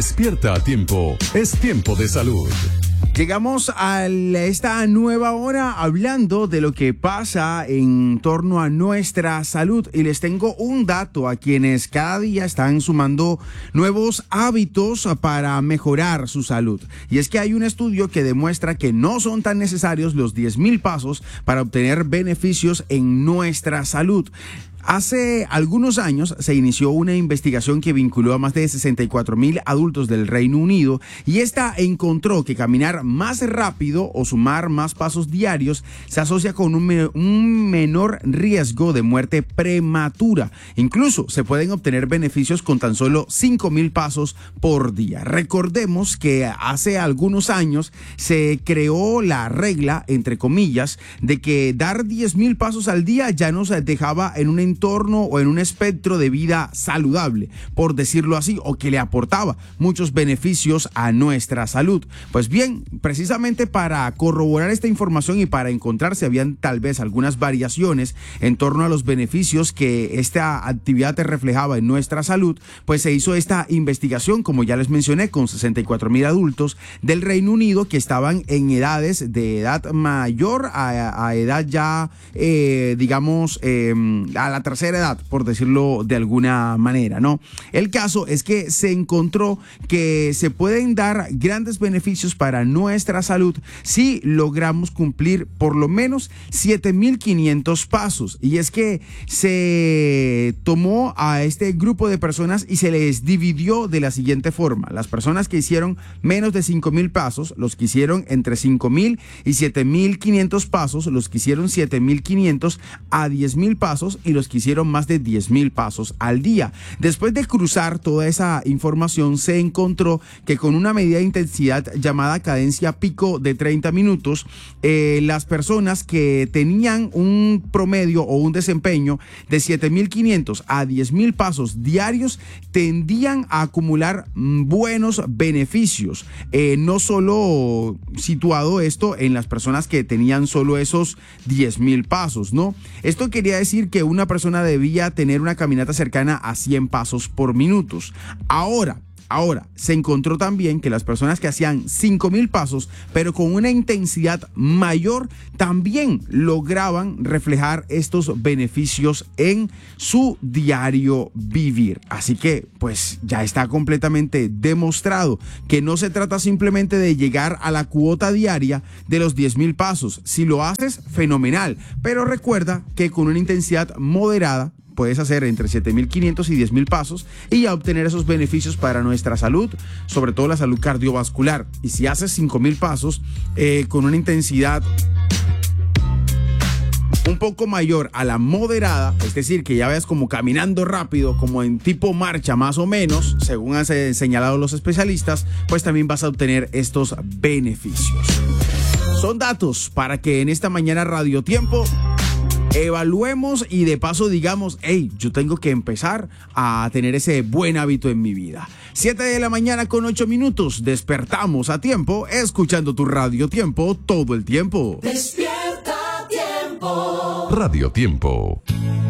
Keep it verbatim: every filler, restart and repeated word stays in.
Despierta a tiempo, es tiempo de salud. Llegamos a esta nueva hora hablando de lo que pasa en torno a nuestra salud y les tengo un dato a quienes cada día están sumando nuevos hábitos para mejorar su salud. Y es que hay un estudio que demuestra que no son tan necesarios los diez mil pasos para obtener beneficios en nuestra salud. Hace algunos años se inició una investigación que vinculó a más de sesenta y cuatro mil adultos del Reino Unido y esta encontró que caminar más rápido o sumar más pasos diarios se asocia con un, me- un menor riesgo de muerte prematura. Incluso se pueden obtener beneficios con tan solo cinco mil pasos por día. Recordemos que hace algunos años se creó la regla, entre comillas, de que dar diez mil pasos al día ya nos dejaba en un entorno o en un espectro de vida saludable, por decirlo así, o que le aportaba muchos beneficios a nuestra salud. Pues bien, precisamente para corroborar esta información y para encontrar si habían tal vez algunas variaciones en torno a los beneficios que esta actividad te reflejaba en nuestra salud, pues se hizo esta investigación, como ya les mencioné, con sesenta y cuatro mil adultos del Reino Unido que estaban en edades de edad mayor a, a edad ya, eh, digamos, eh, a la tercera edad, por decirlo de alguna manera, ¿no? El caso es que se encontró que se pueden dar grandes beneficios para nuestra salud si logramos cumplir por lo menos siete mil quinientos pasos. Y es que se tomó a este grupo de personas y se les dividió de la siguiente forma. Las personas que hicieron menos de cinco mil pasos, los que hicieron entre cinco mil y siete mil quinientos pasos, los que hicieron siete mil quinientos a diez mil pasos y los que hicieron más de diez mil pasos al día. Después de cruzar toda esa información, se encontró que con una medida de intensidad llamada cadencia pico de treinta minutos, eh, las personas que tenían un promedio o un desempeño de siete mil quinientos a diez mil pasos diarios tendían a acumular mm, buenos beneficios. Eh, no solo situado esto en las personas que tenían solo esos diez mil pasos, ¿no? Esto quería decir que una persona debía tener una caminata cercana a cien pasos por minutos. Ahora, Ahora, se encontró también que las personas que hacían cinco mil pasos, pero con una intensidad mayor, también lograban reflejar estos beneficios en su diario vivir. Así que, pues, ya está completamente demostrado que no se trata simplemente de llegar a la cuota diaria de los diez mil pasos. Si lo haces, fenomenal. Pero recuerda que con una intensidad moderada, puedes hacer entre siete mil quinientos y diez mil pasos y a obtener esos beneficios para nuestra salud, sobre todo la salud cardiovascular. Y si haces cinco mil pasos eh, con una intensidad un poco mayor a la moderada, es decir, que ya veas como caminando rápido, como en tipo marcha más o menos, según han señalado los especialistas, pues también vas a obtener estos beneficios. Son datos para que en esta mañana Radio Tiempo evaluemos y de paso digamos, hey, yo tengo que empezar a tener ese buen hábito en mi vida. siete de la mañana con ocho minutos, despertamos a tiempo, escuchando tu Radio Tiempo todo el tiempo. Despierta a tiempo. Radio Tiempo.